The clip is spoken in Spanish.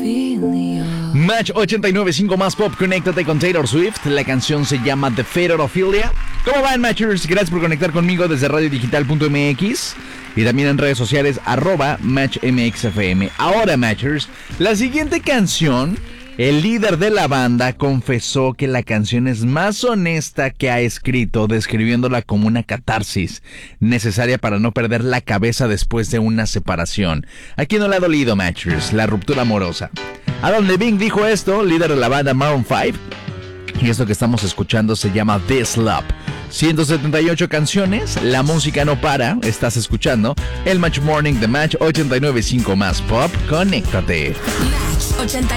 Match 89.5 más pop, conéctate con Taylor Swift. La canción se llama The Fate of Ophelia. ¿Cómo van, Matchers? Gracias por conectar conmigo desde radiodigital.mx y también en redes sociales @MatchMXFM. Ahora, Matchers, la siguiente canción, el líder de la banda confesó que la canción es más honesta que ha escrito, describiéndola como una catarsis necesaria para no perder la cabeza después de una separación. ¿A quién no le ha dolido, Matchers, la ruptura amorosa? Adam Levine dijo esto, líder de la banda Maroon 5, y esto que estamos escuchando se llama This Love. 178 canciones, la música no para, estás escuchando el Match Morning de Match 89.5 más pop, conéctate. Match 89.